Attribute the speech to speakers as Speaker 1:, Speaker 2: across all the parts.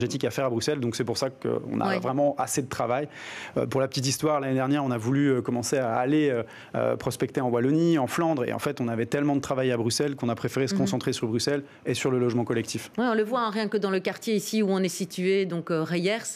Speaker 1: énergétique à faire à Bruxelles, donc c'est pour ça qu'on a vraiment assez de travail. Pour la petite histoire, l'année dernière, on a voulu commencer à aller prospecter en Wallonie, en Flandre, et en fait, on avait tellement de travail à Bruxelles qu'on a préféré se concentrer sur Bruxelles et sur le logement collectif.
Speaker 2: Oui, on le voit, rien que dans le quartier ici où on est situé, donc Reyers,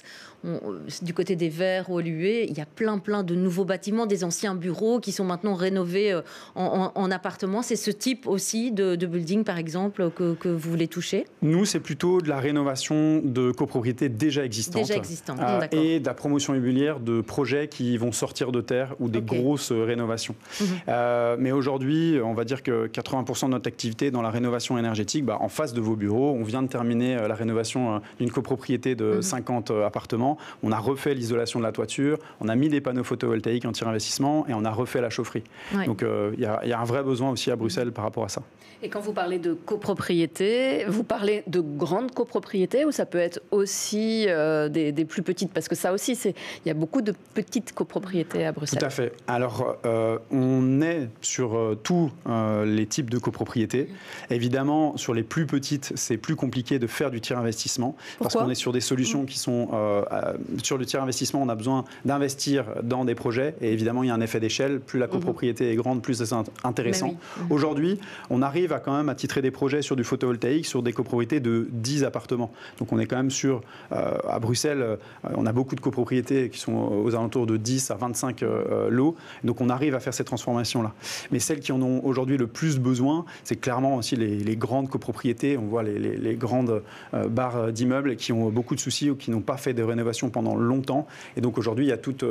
Speaker 2: du côté des Verts, au Lué, il y a plein de nouveaux bâtiments, des anciens bureaux qui sont maintenant rénovés en appartements. C'est ce type aussi de building, par exemple, que vous voulez toucher? Nous,
Speaker 1: c'est plutôt de la rénovation de copropriétés déjà existantes. Et de la promotion immobilière de projets qui vont sortir de terre ou des grosses rénovations. Mais aujourd'hui, on va dire que 80% de notre activité dans la rénovation énergétique, en face de vos bureaux, on vient de terminer la rénovation d'une copropriété de 50 appartements. On a refait l'isolation de la toiture, on a mis des panneaux photovoltaïques anti-investissement et on a refait la chaufferie. Donc il y a un vrai besoin aussi à Bruxelles par rapport à ça.
Speaker 3: Et quand vous parlez de copropriété, vous parlez de grandes copropriétés ou ça peut être aussi des plus petites? Parce que ça aussi, il y a beaucoup de petites copropriétés à Bruxelles.
Speaker 1: Tout à fait. Alors, on est sur tous les types de copropriétés. Évidemment, sur les plus petites, c'est plus compliqué de faire du tiers investissement. Parce qu'on est sur des solutions qui sont... sur le tiers investissement, on a besoin d'investir dans des projets. Et évidemment, il y a un effet d'échelle. Plus la copropriété est grande, plus c'est intéressant. Aujourd'hui, on arrive à quand même attitrer des projets sur du photovoltaïque, sur des copropriétés de 10 appartements. Donc on est quand même sur, à Bruxelles, on a beaucoup de copropriétés qui sont aux alentours de 10 à 25 lots. Donc on arrive à faire ces transformations-là. Mais celles qui en ont aujourd'hui le plus besoin, c'est clairement aussi les grandes copropriétés. On voit les grandes barres d'immeubles qui ont beaucoup de soucis ou qui n'ont pas fait de rénovation pendant longtemps. Et donc aujourd'hui, il y a tout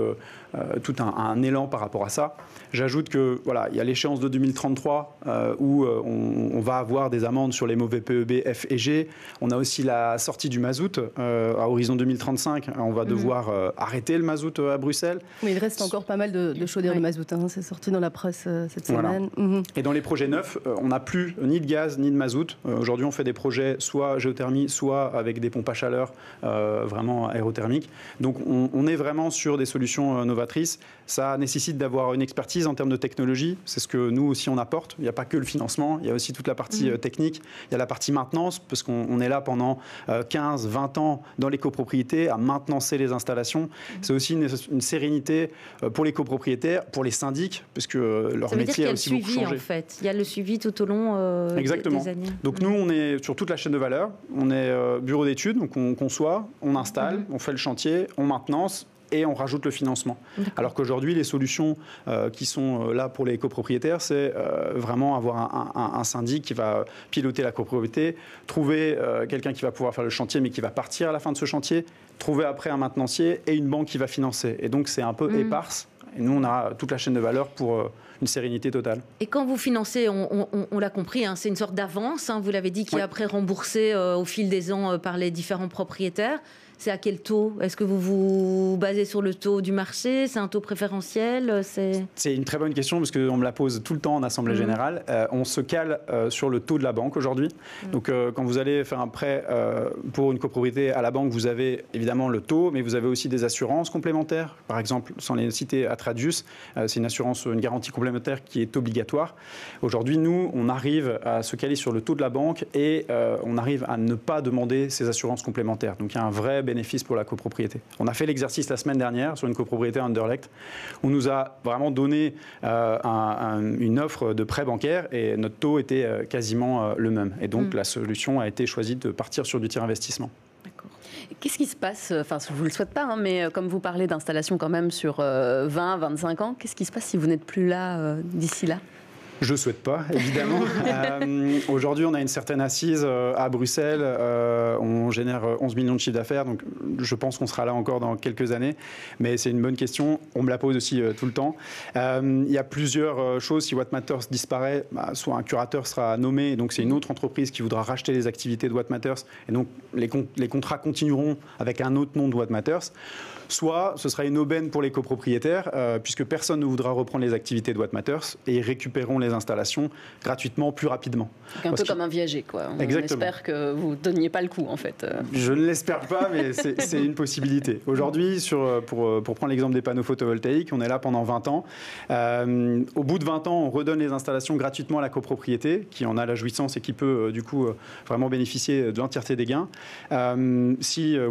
Speaker 1: un élan par rapport à ça. J'ajoute que voilà, il y a l'échéance de 2033 où on va avoir des amendes sur les mauvais PEB F et G. On a aussi la sortie du mazout à horizon 2035. On va devoir arrêter le mazout à Bruxelles.
Speaker 4: Mais il reste encore pas mal de chaudières de mazout. C'est sorti dans la presse cette semaine.
Speaker 1: Et dans les projets neufs, on n'a plus ni de gaz ni de mazout. Aujourd'hui, on fait des projets soit géothermie, soit avec des pompes à chaleur vraiment aérothermiques. Donc on est vraiment sur des solutions novatrices. Ça nécessite d'avoir une expertise en termes de technologie. C'est ce que nous aussi on apporte. Il n'y a pas que le financement, il y a aussi toute la partie technique. Il y a la partie maintenance, parce qu'on est là pendant 15, 20 ans dans les copropriétés à maintenancer les installations. C'est aussi une sérénité pour les copropriétaires, pour les syndics, parce que leur métier a aussi beaucoup changé.
Speaker 2: Ça veut dire qu'il y a le suivi, en fait. Il y a le suivi tout au long des années.
Speaker 1: Donc nous, on est sur toute la chaîne de valeur. On est bureau d'études, donc on conçoit, on installe, on fait le chantier, on maintenance et on rajoute le financement. Alors qu'aujourd'hui, les solutions qui sont là pour les copropriétaires, c'est vraiment avoir un syndic qui va piloter la copropriété, trouver quelqu'un qui va pouvoir faire le chantier mais qui va partir à la fin de ce chantier, trouver après un maintenancier et une banque qui va financer. Et donc c'est un peu éparse. Et nous, on a toute la chaîne de valeur pour une sérénité totale.
Speaker 2: Et quand vous financez, on l'a compris, c'est une sorte d'avance, vous l'avez dit, qui est après remboursée au fil des ans par les différents propriétaires. C'est à quel taux? Est-ce que vous vous basez sur le taux du marché? C'est un taux préférentiel?
Speaker 1: C'est une très bonne question parce qu'on me la pose tout le temps en Assemblée Générale. On se cale sur le taux de la banque aujourd'hui. Donc quand vous allez faire un prêt pour une copropriété à la banque, vous avez évidemment le taux, mais vous avez aussi des assurances complémentaires. Par exemple, sans les citer, Atradius, c'est une garantie complémentaire qui est obligatoire. Aujourd'hui, nous, on arrive à se caler sur le taux de la banque et on arrive à ne pas demander ces assurances complémentaires. Donc il y a un vrai bénéfice pour la copropriété. On a fait l'exercice la semaine dernière sur une copropriété Anderlecht. On nous a vraiment donné une offre de prêt bancaire et notre taux était quasiment le même. Et donc la solution a été choisie de partir sur du tiers investissement.
Speaker 3: Qu'est-ce qui se passe, enfin je ne vous le souhaite pas, mais comme vous parlez d'installation quand même sur 20, 25 ans, qu'est-ce qui se passe si vous n'êtes plus là d'ici là ?
Speaker 1: Je ne souhaite pas, évidemment. Aujourd'hui, on a une certaine assise à Bruxelles. On génère 11 millions de chiffres d'affaires. Donc, je pense qu'on sera là encore dans quelques années. Mais c'est une bonne question. On me la pose aussi tout le temps. Il y a plusieurs choses. Si What Matters disparaît, soit un curateur sera nommé. Donc, c'est une autre entreprise qui voudra racheter les activités de What Matters. Et donc, les contrats continueront avec un autre nom de What Matters. Soit ce sera une aubaine pour les copropriétaires, puisque personne ne voudra reprendre les activités de What Matters et ils récupéreront les installations gratuitement, plus rapidement.
Speaker 3: Un peu comme un viager, quoi. On espère que vous ne donniez pas le coup, en fait.
Speaker 1: Je ne l'espère pas, mais c'est une possibilité. Aujourd'hui, pour prendre l'exemple des panneaux photovoltaïques, on est là pendant 20 ans. Au bout de 20 ans, on redonne les installations gratuitement à la copropriété, qui en a la jouissance et qui peut, du coup, vraiment bénéficier de l'entièreté des gains. Si